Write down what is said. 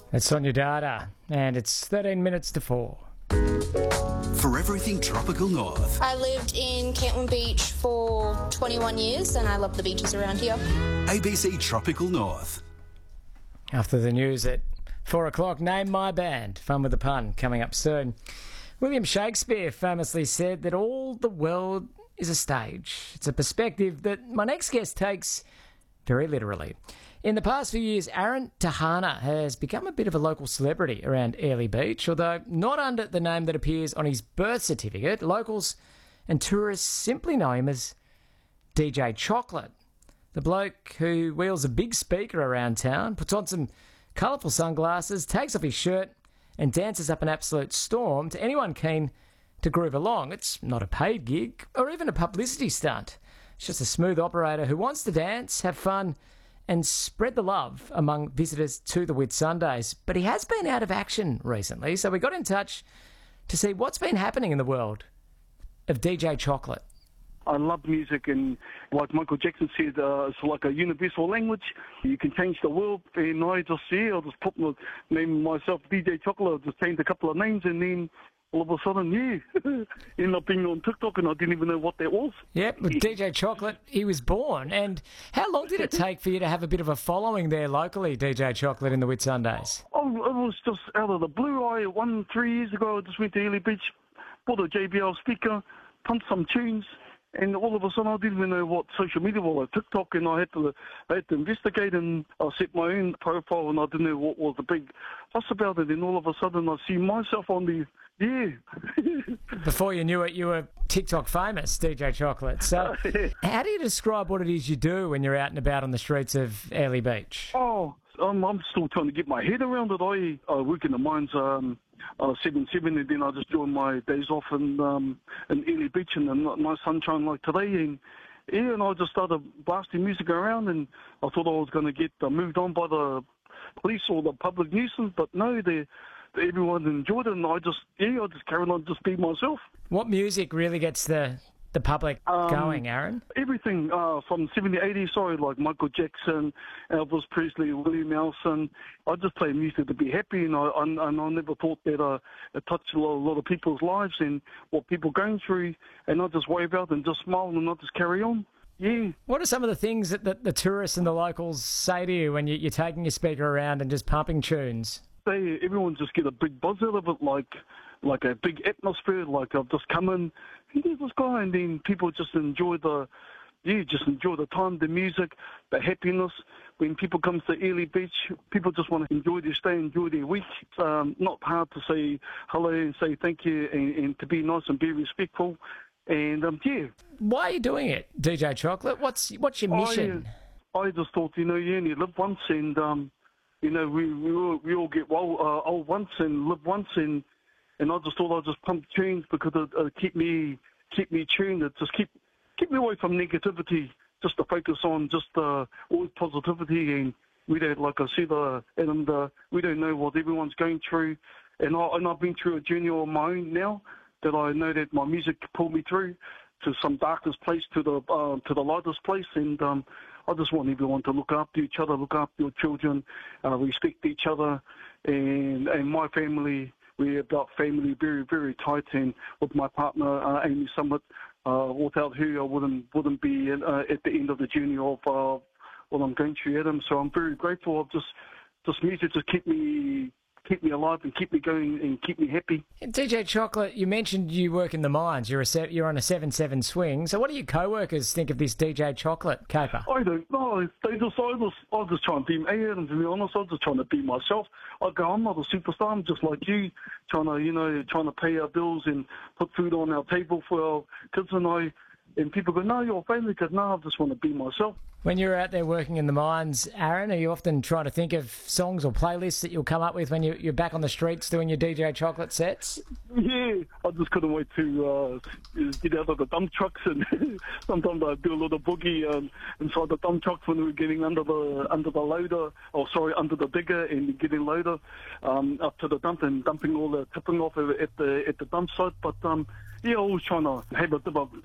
It's on your data, and it's 13 minutes to 4. For everything Tropical North. I lived in Cantwell Beach for 21 years and I love the beaches around here. ABC Tropical North. After the news at 4 o'clock, Name My Band, fun with a pun, coming up soon. William Shakespeare famously said that all the world is a stage. It's a perspective that my next guest takes very literally. In the past few years, Aaron Tahana has become a bit of a local celebrity around Airlie Beach, although not under the name that appears on his birth certificate. Locals and tourists simply know him as DJ Chocolate, the bloke who wheels a big speaker around town, puts on some colourful sunglasses, takes off his shirt and dances up an absolute storm to anyone keen to groove along. It's not a paid gig or even a publicity stunt. It's just a smooth operator who wants to dance, have fun and spread the love among visitors to the Whitsundays. But he has been out of action recently, so we got in touch to see what's been happening in the world of DJ Chocolate. I love music, and like Michael Jackson said, it's like a universal language. You can change the world, and I just put my name myself DJ Chocolate. I just changed a couple of names, and then all of a sudden, ended up being on TikTok, and I didn't even know what that was. Yep, with DJ Chocolate, he was born. And how long did it take for you to have a bit of a following there locally, DJ Chocolate, in the Whitsundays? Oh, it was just out of the blue. 3 years ago, I just went to Airlie Beach, bought a JBL speaker, pumped some tunes, and all of a sudden I didn't even know what social media was, like TikTok, and I had to investigate, and I set my own profile, and I didn't know what was the big fuss about it, and all of a sudden I see myself on the, Before you knew it, you were TikTok famous, DJ Chocolate. So how do you describe what it is you do when you're out and about on the streets of Airlie Beach? Oh, I'm still trying to get my head around it. I work in the mines 7/7, and then I just doing my days off in Airlie Beach in the nice sunshine like today, and I just started blasting music around, and I thought I was going to get moved on by the police or the public nuisance, but no, everyone enjoyed it, and I just carried on just being myself. What music really gets the public going, Aaron? Everything from 70s, 80s, like Michael Jackson, Elvis Presley, Willie Nelson. I just play music to be happy, and I never thought that it touched a lot of people's lives and what people are going through, and I just wave out and just smile and I just carry on. Yeah. What are some of the things that the tourists and the locals say to you when you're taking your speaker around and just pumping tunes? Everyone just get a big buzz out of it, like a big atmosphere, like I've just come in, and there's this guy, and then people just enjoy the time, the music, the happiness. When people come to Airlie Beach, people just want to enjoy their stay, enjoy their week. It's not hard to say hello and say thank you, and to be nice and be respectful, and Why are you doing it, DJ Chocolate? What's your mission? I just thought, you only live once, and we all get old once and live once, and I just thought I'd just pump tunes because it keep me tuned. It just keep me away from negativity, just to focus on just always positivity. And we don't, like I said, we don't know what everyone's going through, and I've been through a journey on my own now that I know that my music pulled me through to some darkest place to the lightest place, and I just want everyone to look after each other, look after your children, respect each other, and my family. We're about family, very, very tight, and with my partner, Amy Summit. Without her, I wouldn't be at the end of the journey of what I'm going through, Adam. So I'm very grateful of just music to keep me alive and keep me going and keep me happy. DJ Chocolate, you mentioned you work in the mines. You're on a 7/7 swing. So what do your co-workers think of this DJ Chocolate caper? I don't know. I was just trying to be, Adam, to be honest, I was just trying to be myself. I go, I'm not a superstar. I'm just like you, trying to pay our bills and put food on our table for our kids and I. And people go, no, you're family. Because no, I just want to be myself. When you're out there working in the mines, Aaron, are you often trying to think of songs or playlists that you'll come up with when you're back on the streets doing your DJ Chocolate sets? Yeah, I just couldn't wait to get out of the dump trucks, and sometimes I do a little boogie inside the dump trucks when we're getting under the loader, under the digger, and getting loader up to the dump and dumping all the tipping off at the dump site. But always trying to have a bit of